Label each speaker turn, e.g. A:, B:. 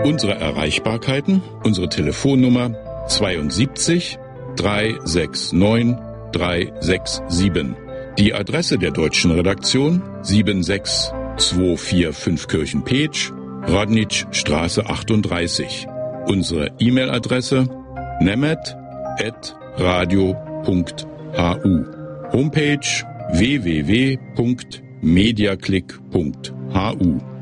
A: Unsere Erreichbarkeiten, unsere Telefonnummer 72 369 367. Die Adresse der deutschen Redaktion 76245 Kirchen-Petsch, Radnitzstraße 38. Unsere E-Mail-Adresse nemet@radio.hu. Homepage www.mediaclick.hu.